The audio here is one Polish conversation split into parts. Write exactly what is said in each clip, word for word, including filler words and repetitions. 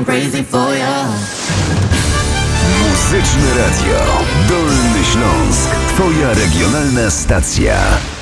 I'm crazy for ya. Muzyczne Radio Dolny Śląsk. Twoja regionalna stacja.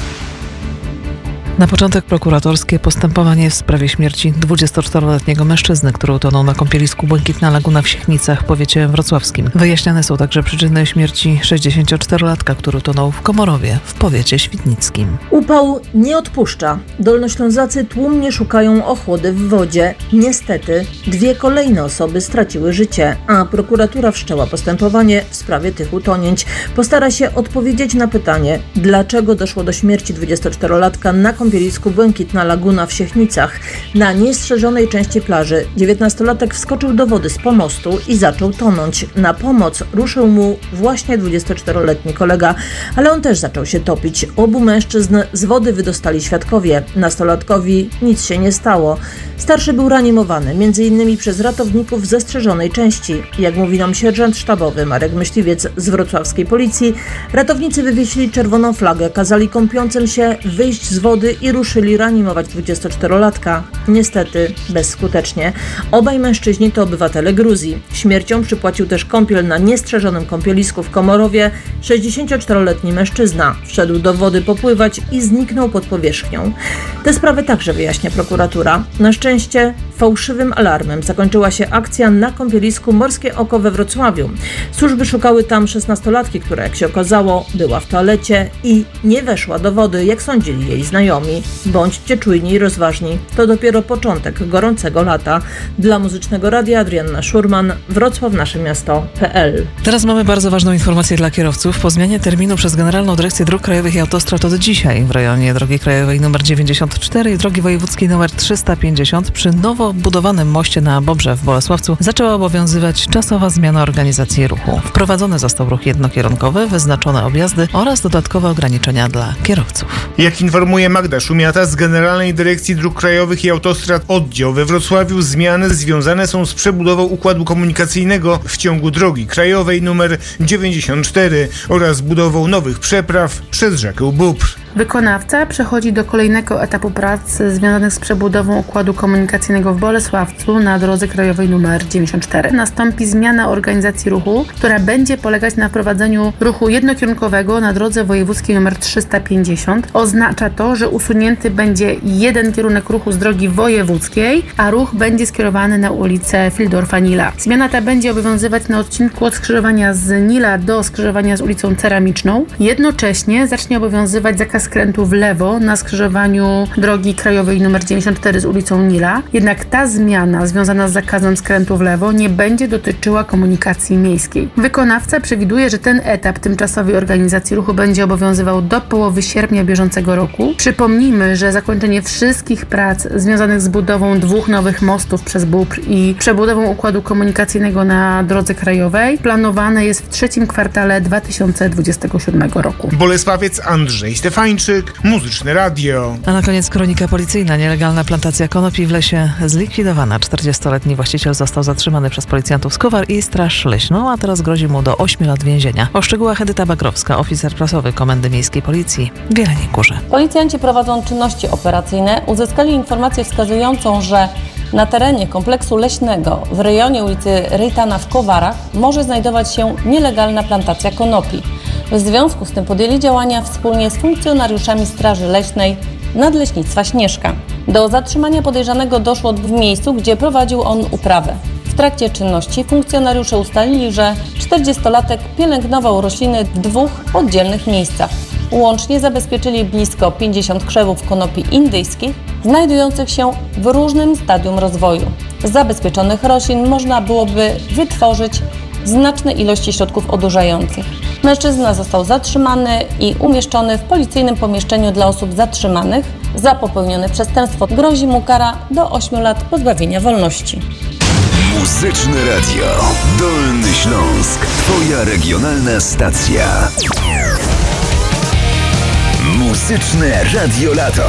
Na początek prokuratorskie postępowanie w sprawie śmierci dwudziestoczteroletniego mężczyzny, który utonął na kąpielisku Błękitna Laguna w Siechnicach w powiecie wrocławskim. Wyjaśniane są także przyczyny śmierci sześćdziesięcioczterolatka, który utonął w Komorowie w powiecie świdnickim. Upał nie odpuszcza. Dolnoślązacy tłumnie szukają ochłody w wodzie. Niestety dwie kolejne osoby straciły życie, a prokuratura wszczęła postępowanie w sprawie tych utonięć. Postara się odpowiedzieć na pytanie, dlaczego doszło do śmierci dwudziestoczterolatka na kąpielisku Błękitna Laguna w Siechnicach. Na niestrzeżonej części plaży dziewiętnastolatek wskoczył do wody z pomostu i zaczął tonąć. Na pomoc ruszył mu właśnie dwudziestoczteroletni kolega, ale on też zaczął się topić. Obu mężczyzn z wody wydostali świadkowie. Nastolatkowi nic się nie stało. Starszy był reanimowany, między innymi przez ratowników ze strzeżonej części. Jak mówi nam sierżant sztabowy Marek Myśliwiec z wrocławskiej policji, ratownicy wywiesili czerwoną flagę, kazali kąpiącym się wyjść z wody i ruszyli reanimować dwudziestoczterolatka. Niestety bezskutecznie. Obaj mężczyźni to obywatele Gruzji. Śmiercią przypłacił też kąpiel na niestrzeżonym kąpielisku w Komorowie sześćdziesięcioczteroletni mężczyzna. Wszedł do wody popływać i zniknął pod powierzchnią. Te sprawy także wyjaśnia prokuratura. Na szczęście fałszywym alarmem zakończyła się akcja na kąpielisku Morskie Oko we Wrocławiu. Służby szukały tam szesnastolatki, która, jak się okazało, była w toalecie i nie weszła do wody, jak sądzili jej znajomi. Bądźcie czujni i rozważni. To dopiero początek gorącego lata. Dla Muzycznego Radia Adrianna Szurman, Wrocław nasze miasto kropka pe el. Teraz mamy bardzo ważną informację dla kierowców. Po zmianie terminu przez Generalną Dyrekcję Dróg Krajowych i Autostrad od dzisiaj w rejonie drogi krajowej nr dziewięćdziesiąt cztery i drogi wojewódzkiej nr trzysta pięćdziesiąt przy nowo budowanym moście na Bobrze w Bolesławcu zaczęła obowiązywać czasowa zmiana organizacji ruchu. Wprowadzony został ruch jednokierunkowy, wyznaczone objazdy oraz dodatkowe ograniczenia dla kierowców. Jak informuje Magda Szumiata z Generalnej Dyrekcji Dróg Krajowych i Autostrad oddział we Wrocławiu, zmiany związane są z przebudową układu komunikacyjnego w ciągu drogi krajowej nr dziewięćdziesiąt cztery oraz budową nowych przepraw przez rzekę Bóbr. Wykonawca przechodzi do kolejnego etapu prac związanych z przebudową układu komunikacyjnego w Bolesławcu na drodze krajowej nr dziewięćdziesiąt cztery. Nastąpi zmiana organizacji ruchu, która będzie polegać na wprowadzeniu ruchu jednokierunkowego na drodze wojewódzkiej nr trzysta pięćdziesiąt. Oznacza to, że usunięty będzie jeden kierunek ruchu z drogi wojewódzkiej, a ruch będzie skierowany na ulicę Fildorfa Nila. Zmiana ta będzie obowiązywać na odcinku od skrzyżowania z Nila do skrzyżowania z ulicą Ceramiczną. Jednocześnie zacznie obowiązywać zakaz skrętu w lewo na skrzyżowaniu drogi krajowej nr dziewięćdziesiąt cztery z ulicą Nila. Jednak ta zmiana związana z zakazem skrętu w lewo nie będzie dotyczyła komunikacji miejskiej. Wykonawca przewiduje, że ten etap tymczasowej organizacji ruchu będzie obowiązywał do połowy sierpnia bieżącego roku. Przypomnijmy, że zakończenie wszystkich prac związanych z budową dwóch nowych mostów przez Bóbr i przebudową układu komunikacyjnego na drodze krajowej planowane jest w trzecim kwartale dwa tysiące dwudziestego siódmego roku. Bolesławiec Andrzej Stefańczyk, Muzyczne Radio. A na koniec kronika policyjna. Nielegalna plantacja konopi w lesie zlikwidowana. czterdziestoletni właściciel został zatrzymany przez policjantów z Kowar i Straż Leśną, a teraz grozi mu do ośmiu lat więzienia. O szczegółach Edyta Bagrowska, oficer prasowy Komendy Miejskiej Policji w Jeleniej Górze. Policjanci prowadzą czynności operacyjne. Uzyskali informację wskazującą, że na terenie kompleksu leśnego w rejonie ulicy Rejtana w Kowarach może znajdować się nielegalna plantacja konopi. W związku z tym podjęli działania wspólnie z funkcjonariuszami Straży Leśnej Nadleśnictwa Śnieżka. Do zatrzymania podejrzanego doszło w miejscu, gdzie prowadził on uprawę. W trakcie czynności funkcjonariusze ustalili, że czterdziestolatek pielęgnował rośliny w dwóch oddzielnych miejscach. Łącznie zabezpieczyli blisko pięćdziesiąt krzewów konopi indyjskich, znajdujących się w różnym stadium rozwoju. Z zabezpieczonych roślin można byłoby wytworzyć znaczne ilości środków odurzających. Mężczyzna został zatrzymany i umieszczony w policyjnym pomieszczeniu dla osób zatrzymanych. Za popełnione przestępstwo grozi mu kara do ośmiu lat pozbawienia wolności. Muzyczne Radio Dolny Śląsk. Twoja regionalna stacja. Muzyczne Radio Lato.